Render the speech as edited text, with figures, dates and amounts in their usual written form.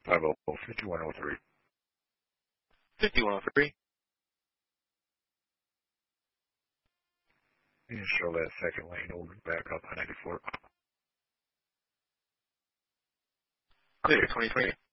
5103. 5103. And show that second lane over back up on 94. Clear 2020.